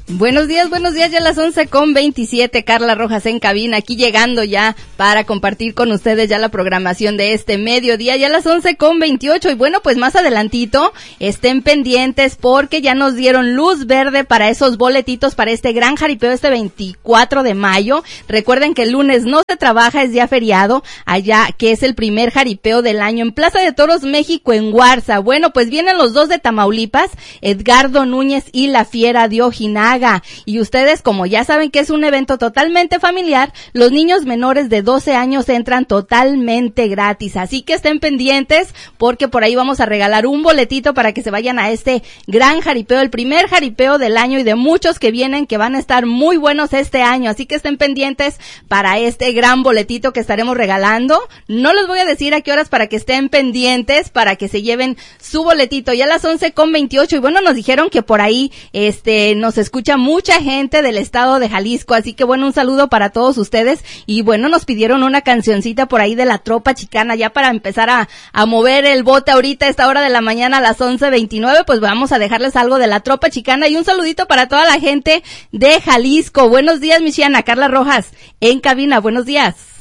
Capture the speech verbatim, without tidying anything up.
Buenos días, buenos días, ya a las once con veintisiete, Carla Rojas en cabina, aquí llegando ya para compartir con ustedes ya la programación de este mediodía, ya a las once con veintiocho, y bueno, pues más adelantito, estén pendientes porque ya nos dieron luz verde para esos boletitos para este gran jaripeo este veinticuatro de mayo, recuerden que el lunes no se trabaja, es día feriado, allá que es el primer jaripeo del año en Plaza de Toros México en Guarza. Bueno, pues vienen los dos de Tamaulipas, Edgardo Núñez y la Fiera de Ojinaga. Y ustedes, como ya saben que es un evento totalmente familiar, los niños menores de doce años entran totalmente gratis, así que estén pendientes porque por ahí vamos a regalar un boletito para que se vayan a este gran jaripeo, el primer jaripeo del año y de muchos que vienen que van a estar muy buenos este año, así que estén pendientes para este gran boletito que estaremos regalando. No les voy a decir a qué horas para que estén pendientes, para que se lleven su boletito, ya a las once con veintiocho, y bueno, nos dijeron que por ahí este nos escucha mucha gente del estado de Jalisco, así que bueno, un saludo para todos ustedes, y bueno, nos pidieron una cancioncita por ahí de la Tropa Chicana, ya para empezar a, a mover el bote ahorita a esta hora de la mañana a las once veintinueve, pues vamos a dejarles algo de la Tropa Chicana, y un saludito para toda la gente de Jalisco. Buenos días, Michiana, Carla Rojas en cabina, buenos días.